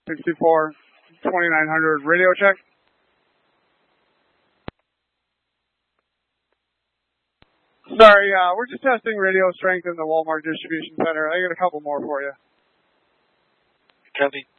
64 2900 radio check. Sorry, we're just testing radio strength in the Walmart distribution center. I got a couple more for you. Copy.